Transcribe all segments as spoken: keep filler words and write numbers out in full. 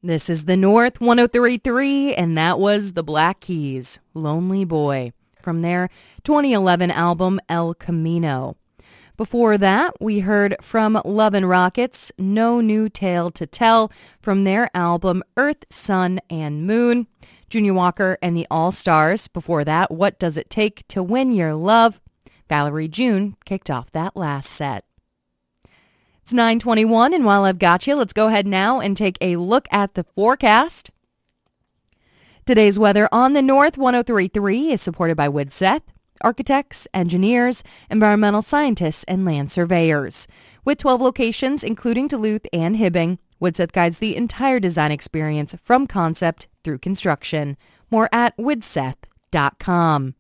This is the North one oh three point three, and that was the Black Keys, Lonely Boy, from their twenty eleven album El Camino. Before that, we heard from Love and Rockets, No New Tale to Tell, from their album Earth, Sun, and Moon. Junior Walker and the All-Stars. Before that, What Does It Take to Win Your Love? Valerie June kicked off that last set. It's nine twenty-one, and while I've got you, let's go ahead now and take a look at the forecast. Today's weather on the North one oh three point three is supported by Woodseth, architects, engineers, environmental scientists, and land surveyors. With twelve locations, including Duluth and Hibbing, Woodseth guides the entire design experience from concept through construction. More at woodseth dot com.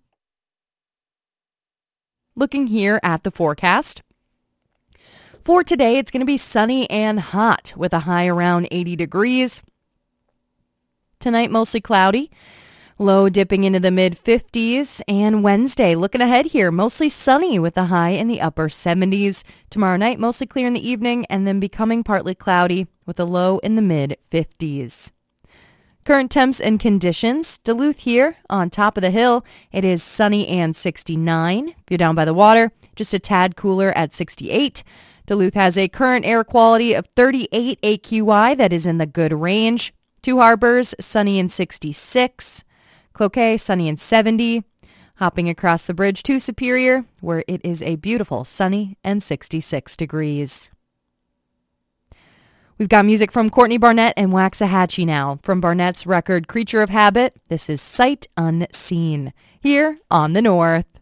Looking here at the forecast. For today, it's going to be sunny and hot with a high around eighty degrees. Tonight, mostly cloudy. Low dipping into the mid fifties. And Wednesday, looking ahead here, mostly sunny with a high in the upper seventies. Tomorrow night, mostly clear in the evening and then becoming partly cloudy with a low in the mid fifties. Current temps and conditions. Duluth here on top of the hill. It is sunny and sixty-nine. If you're down by the water, just a tad cooler at sixty-eight. Duluth has a current air quality of thirty-eight A Q I. That is in the good range. Two Harbors, sunny and sixty-six. Cloquet, sunny and seventy. Hopping across the bridge to Superior, where it is a beautiful sunny and sixty-six degrees. We've got music from Courtney Barnett and Waxahachie now. From Barnett's record Creature of Habit, this is Sight Unseen, here on the North.